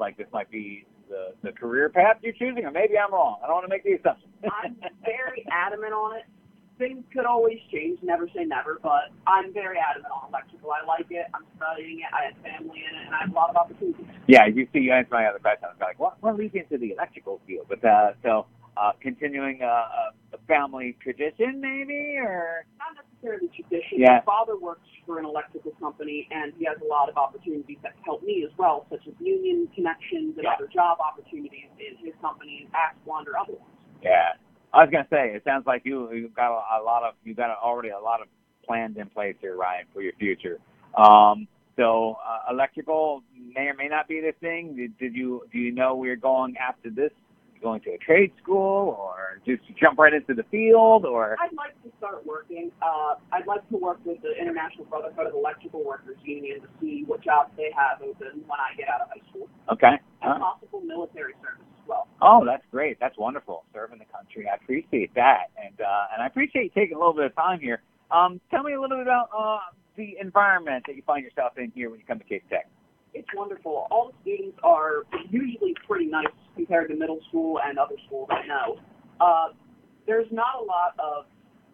like this might be the career path you're choosing, or maybe I'm wrong. I don't want to make the assumption. I'm very adamant on it. Things could always change, never say never, but I'm very adamant on electrical. I like it. I'm studying it. I have family in it, and I have a lot of opportunities. Yeah, you see, you answered my other question. I was like, what leads you into the electrical field? But continuing a family tradition, maybe, or not necessarily tradition. Yeah. My father works for an electrical company, and he has a lot of opportunities that help me as well, such as union connections and other job opportunities in his company, Asplund or other ones. Yeah. I was gonna say, it sounds like you got already a lot of plans in place here, Ryan, for your future. So electrical may or may not be the thing. Do you know where you're going after this? Going to a trade school, or just jump right into the field, or? I'd like to start working. I'd like to work with the International Brotherhood of Electrical Workers Union to see what jobs they have open when I get out of high school. Okay. And possible military service as well. Oh, that's great. That's wonderful. Serving the country. I appreciate that, and I appreciate you taking a little bit of time here. Tell me a little bit about the environment that you find yourself in here when you come to Cape Tech. It's wonderful. All the students are usually pretty nice compared to middle school and other schools I know. There's not a lot of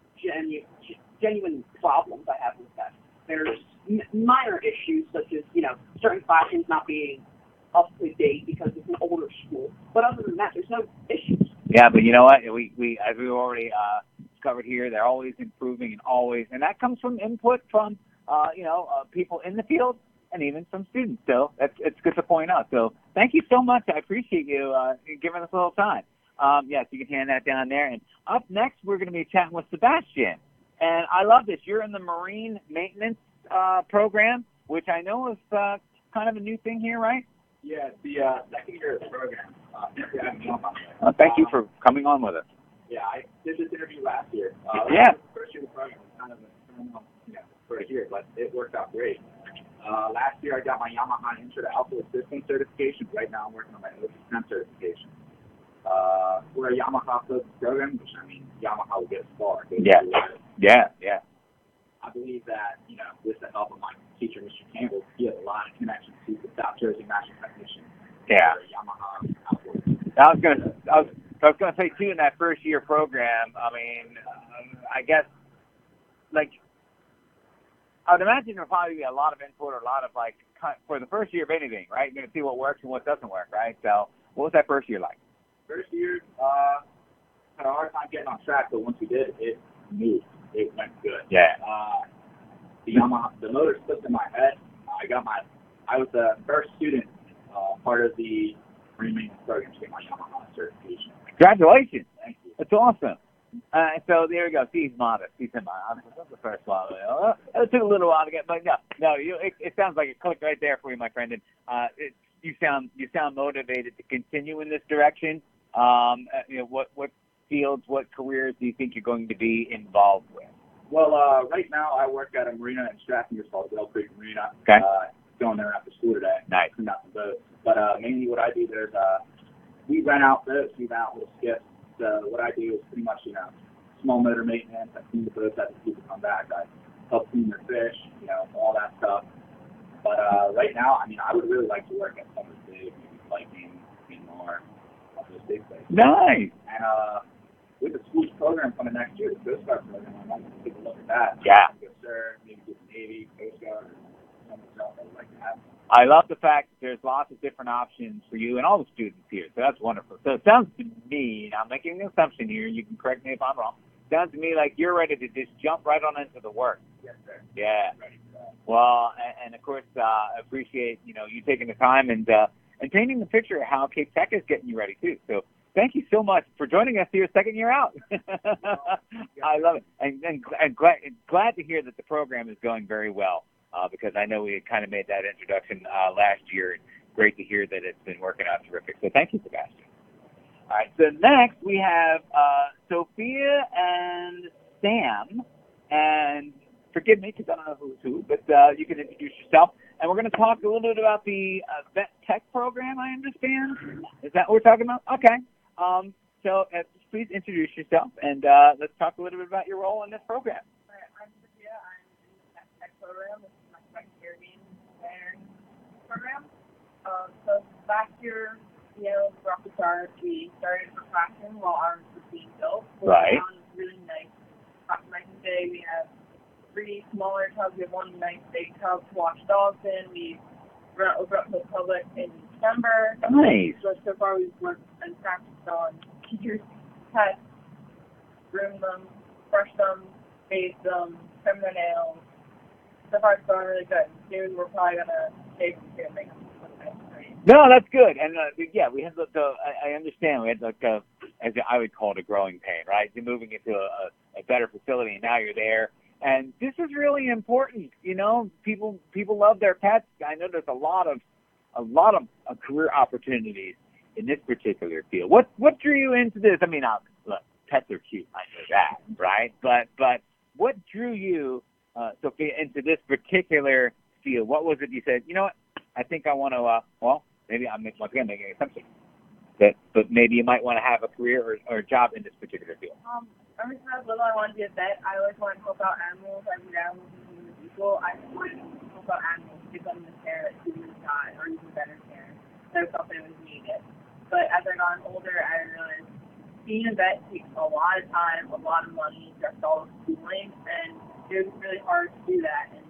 genuine problems I have with that. There's minor issues such as, certain classrooms not being up to date because it's an older school. But other than that, there's no issues. Yeah, but you know what? We as we already covered here, they're always improving and that comes from input from people in the field. And even some students. So it's good to point out. So thank you so much. I appreciate you giving us a little time. Yes, you can hand that down there. And up next, we're going to be chatting with Sebastian. And I love this. You're in the Marine Maintenance program, which I know is kind of a new thing here, right? Yeah, it's the second year of the program. Thank you for coming on with us. Yeah, I did this interview last year. Yeah. The first year of the program was kind of for a year, but it worked out great. Last year, I got my Yamaha Intro to Alpha Assistant certification. Right now, I'm working on my OC10 certification. We're a Yamaha-focused program, which, Yamaha will get us far. Yeah. I believe that, with the help of my teacher, Mr. Campbell, he has a lot of connections to the South Jersey Master Technician. Yeah. Yamaha Alpha. I was gonna say too, in that first year program, I guess, I would imagine there'll probably be a lot of input or a lot of for the first year of anything, right? You're going to see what works and what doesn't work, right? So what was that first year like? First year, had a hard time getting on track, but once we did, it moved. It went good. Yeah. The Yamaha, the motor slipped in my head. I was the first student, part of the Marine Maintenance program to get my Yamaha certification. Congratulations. Thank you. That's awesome. So there we go. See, he's modest. He's modest. That's the first one. It took a little while to get, but no. It sounds like it clicked right there for you, my friend. And you sound motivated to continue in this direction. What fields, what careers do you think you're going to be involved with? Well, right now I work at a marina in Stratton called Whale Creek Marina. Okay. Going there after school today. Nice. Clean out some boats. But mainly what I do, we rent out boats, we rent out little skiffs. So what I do is pretty much, small motor maintenance. I clean the boats as the people come back. I help clean their fish, all that stuff. But right now, I would really like to work at some of the big, maybe Viking, more of those big places. Nice. And with the school's program coming next year, the Coast Guard program, I might take a look at that. Yeah. Go serve, maybe get the Navy, Coast Guard, or something else I would like to have. I love the fact that there's lots of different options for you and all the students here. So that's wonderful. So it sounds to me, I'm making an assumption here, you can correct me if I'm wrong, sounds to me like you're ready to just jump right on into the work. Yes, sir. Yeah. Ready for that. Well, and of course, I appreciate, you taking the time and painting the picture of how Cape Tech is getting you ready too. So thank you so much for joining us here second year out. I love it. And glad to hear that the program is going very well. Because I know we had kind of made that introduction last year. And great to hear that it's been working out terrific. So thank you, Sebastian. All right, so next we have Sophia and Sam. And forgive me because I don't know who's who, but you can introduce yourself. And we're going to talk a little bit about the Vet Tech program, I understand. Is that what we're talking about? Okay. So please introduce yourself, and let's talk a little bit about your role in this program. All right, I'm Sophia. I'm in the Vet Tech program. This is my second year being there program. So last year, rocket stars, we started for classroom while ours was being built. Right. It was really nice. Today we have 3 smaller tubs. We have 1 nice big tub to wash dogs in. We opened up to the public in December. Nice. So far we've worked and practiced on teachers' pets, groom them, brush them, bathe them, trim their nails. So far it's going really good. Soon we're probably going to stay from here and make them look nice and pretty. No, that's good. And yeah, we had I understand. We had as I would call it, a growing pain, right? You're moving into a better facility, and now you're there. And this is really important. People love their pets. I know there's a lot of career opportunities in this particular field. What drew you into this? I mean, look, pets are cute. I know that, right? But what drew you, Sophia, into this particular field? What was it you said? You know what? I think I want to. Maybe I'm once again making an assumption but maybe you might want to have a career or a job in this particular field. Ever since I was little, I wanted to be a vet. I always wanted to help out animals. I read animals and human people. I just wanted to help out animals, give them the care that humans got, or even better care. So I felt it was needed. But as I got older, I realized being a vet takes a lot of time, a lot of money, just all the schooling, and it was really hard to do that. And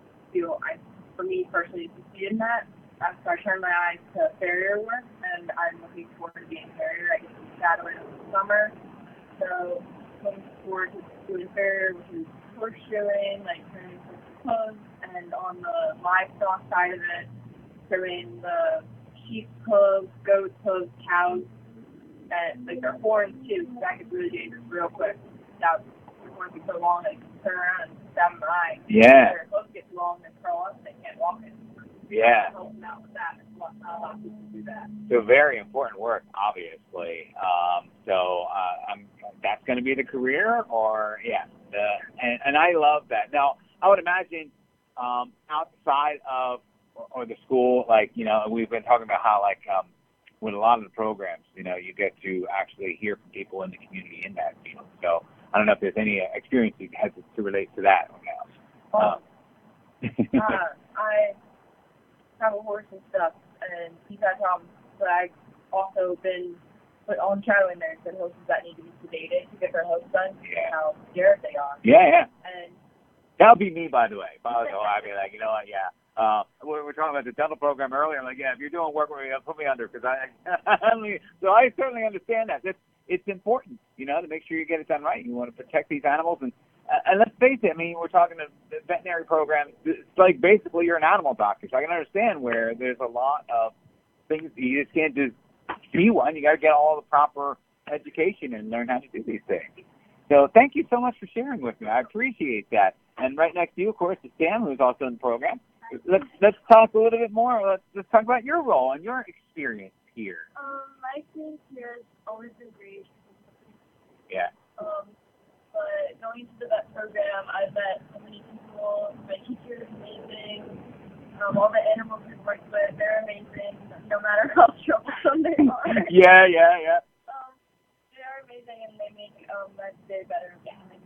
for me personally, succeeded in that. So I turned my eyes to farrier work, and I'm looking forward to being a farrier. I get to shadow it over the summer. So looking forward to doing farrier, which is horseshoeing, like turning hooves, and on the livestock side of it, turning the sheep's hooves, goat's hooves, cows, and like their horns too, because that gets really dangerous real quick. That horns be so long they can turn around and stab them in the eye. Yeah. Their hooves get long and curl up, they can't walk it. Yeah. Helping out with that. Not a lot of people do that. So very important work, obviously. That's going to be the career, or yeah. And I love that. Now, I would imagine outside of or the school, we've been talking about how with a lot of the programs, you get to actually hear from people in the community in that field. So I don't know if there's any experience you had to relate to that or now. I have a horse and stuff, and he's had problems, but I've also been put on shadowing there and horses that need to be sedated to get their hooves done, how scared they are. Yeah. And that would be me, by the way. I'd be like, you know what, yeah. We're talking about the dental program earlier. I'm like, yeah, if you're doing work with me, put me under, because so I certainly understand that. It's important, to make sure you get it done right. You want to protect these animals, and let's face it. I mean, we're talking to the veterinary program. It's like basically you're an animal doctor, so I can understand where there's a lot of things you just can't just be one. You got to get all the proper education and learn how to do these things. So thank you so much for sharing with me. I appreciate that. And right next to you, of course, is Sam, who's also in the program. Let's talk a little bit more. Let's talk about your role and your experience here. My experience here has always been great. Yeah. But going to the vet program, I've met so many people. My teacher is amazing. All the animals we work with, they're amazing, no matter how troublesome they are. Yeah. They are amazing, and they make that day better.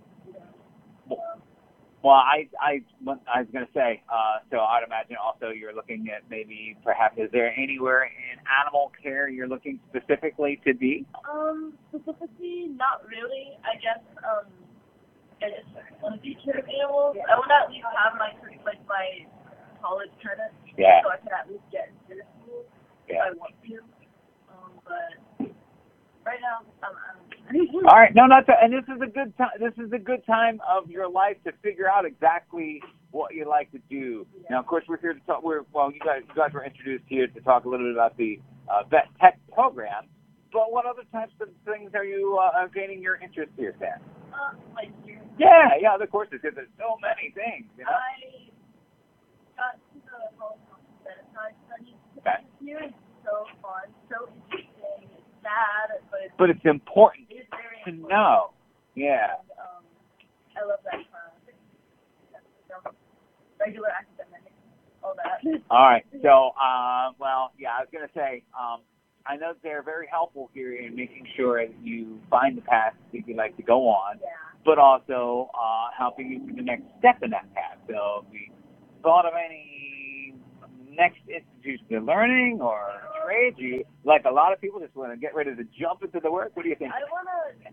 Well, I was going to say, so I'd imagine also you're looking at maybe perhaps, is there anywhere in animal care you're looking specifically to be? Specifically, not really. I guess I just want to take care of animals. I would at least have my college credit, so I can at least get into school if I want to. But right now, all right, and this is a good time. This is a good time of your life to figure out exactly what you like to do. Yeah. Now, of course, we're here to talk. You guys were introduced here to talk a little bit about the vet tech program. But what other types of things are you gaining your interest here, Sam? Yeah, of course, because there's so many things. I got to the Holocaust study here. It's so fun, so interesting. It's sad, but it's important to important. know. Yeah. And, I love that kind of thing. Regular academic, all that. All right. So, I was going to say, I know they're very helpful here in making sure that you find the path that you'd like to go on, but also helping you through the next step in that path. So, have you thought of any next institution of learning or trade? Do you, like a lot of people, just want to get ready to jump into the work? What do you think? I want to,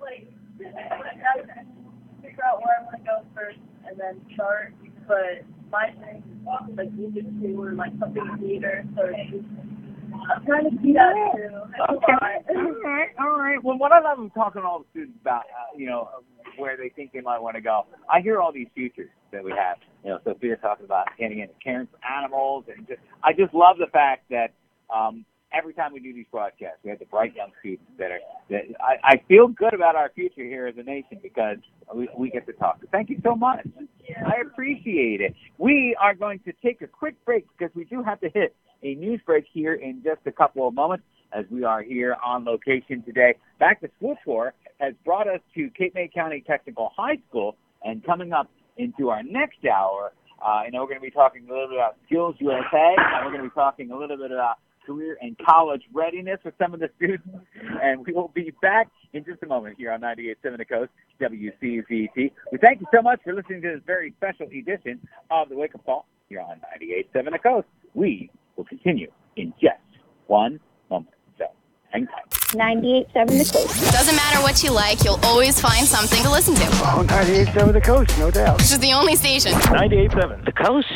figure out where I'm going to go first and then start, but my thing is, industry or, something theater, so I'm trying to see that, too. Okay. All right. Well, what I love talking to all the students about, where they think they might want to go, I hear all these futures that we have. Sophia talking about getting into caring for animals, and I just love the fact that every time we do these broadcasts, we have the bright young students I feel good about our future here as a nation because we get to talk. So thank you so much. I appreciate it. We are going to take a quick break because we do have to hit a news break here in just a couple of moments as we are here on location today. Back to School Tour has brought us to Cape May County Technical High School, and coming up into our next hour, we're going to be talking a little bit about Skills USA, and we're going to be talking a little bit about career and college readiness for some of the students, and we will be back in just a moment here on 98.7 The Coast, WCZT. We thank you so much for listening to this very special edition of the Wake Up Call here on 98.7 The Coast. We will continue in just one moment, so hang tight. 98.7 The Coast. Doesn't matter what you like, you'll always find something to listen to. Oh, 98.7 The Coast, no doubt. Which is the only station. 98.7 The Coast.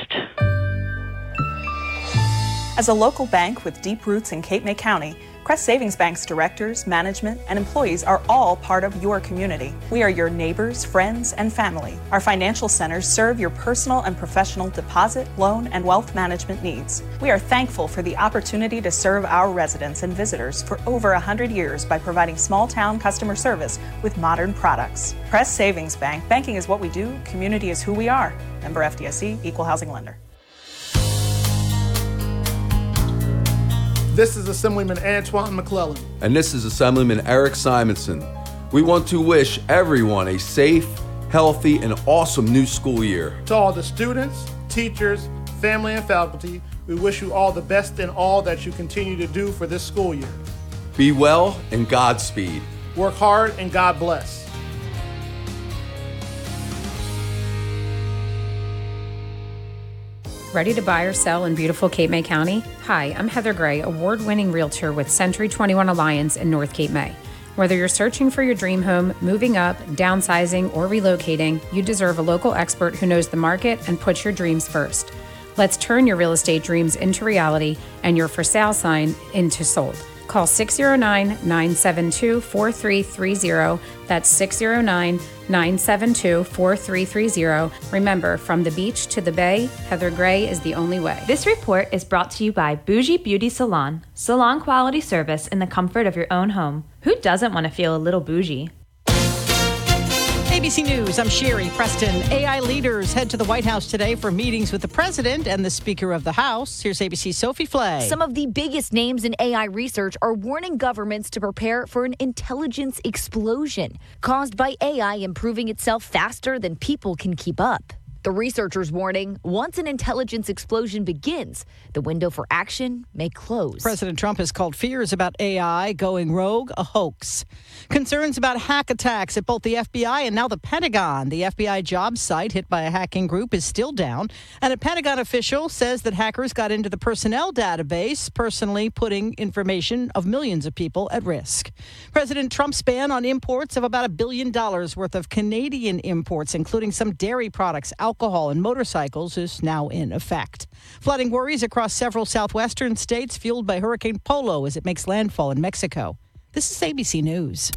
As a local bank with deep roots in Cape May County, Crest Savings Bank's directors, management, and employees are all part of your community. We are your neighbors, friends, and family. Our financial centers serve your personal and professional deposit, loan, and wealth management needs. We are thankful for the opportunity to serve our residents and visitors for over 100 years by providing small-town customer service with modern products. Crest Savings Bank, banking is what we do, community is who we are. Member FDIC, Equal Housing Lender. This is Assemblyman Antoine McClellan. And this is Assemblyman Eric Simonson. We want to wish everyone a safe, healthy, and awesome new school year. To all the students, teachers, family, and faculty, we wish you all the best in all that you continue to do for this school year. Be well and Godspeed. Work hard and God bless. Ready to buy or sell in beautiful Cape May County? Hi, I'm Heather Gray, award-winning realtor with Century 21 Alliance in North Cape May. Whether you're searching for your dream home, moving up, downsizing, or relocating, you deserve a local expert who knows the market and puts your dreams first. Let's turn your real estate dreams into reality and your for sale sign into sold. Call 609-972-4330. That's 609-972-4330. Remember, from the beach to the bay, Heather Gray is the only way. This report is brought to you by Bougie Beauty Salon. Salon quality service in the comfort of your own home. Who doesn't want to feel a little bougie? ABC News, I'm Sherry Preston. AI leaders head to the White House today for meetings with the president and the Speaker of the House. Here's ABC's Sophie Flay. Some of the biggest names in AI research are warning governments to prepare for an intelligence explosion caused by AI improving itself faster than people can keep up. The researchers warning, once an intelligence explosion begins, the window for action may close. President Trump has called fears about AI going rogue a hoax. Concerns about hack attacks at both the FBI and now the Pentagon. The FBI job site hit by a hacking group is still down, and a Pentagon official says that hackers got into the personnel database, personally putting information of millions of people at risk. President Trump's ban on imports of about $1 billion worth of Canadian imports, including some dairy products, alcohol, and motorcycles, is now in effect. Flooding worries across several southwestern states fueled by Hurricane Polo as it makes landfall in Mexico. This is ABC News.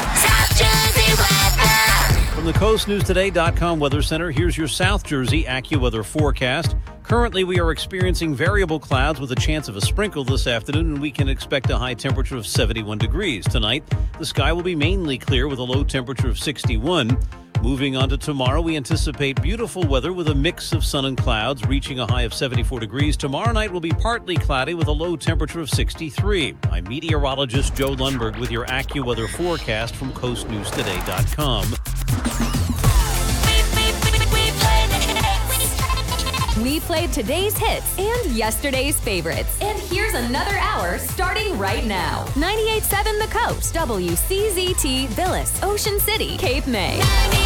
From the CoastNewsToday.com Weather Center, here's your South Jersey AccuWeather forecast. Currently, we are experiencing variable clouds with a chance of a sprinkle this afternoon, and we can expect a high temperature of 71 degrees. Tonight, the sky will be mainly clear with a low temperature of 61. Moving on to tomorrow, we anticipate beautiful weather with a mix of sun and clouds, reaching a high of 74 degrees. Tomorrow night will be partly cloudy with a low temperature of 63. I'm meteorologist Joe Lundberg with your AccuWeather forecast from CoastNewsToday.com. We played today's hits and yesterday's favorites. And here's another hour starting right now. 98.7 The Coast, WCZT, Villas, Ocean City, Cape May.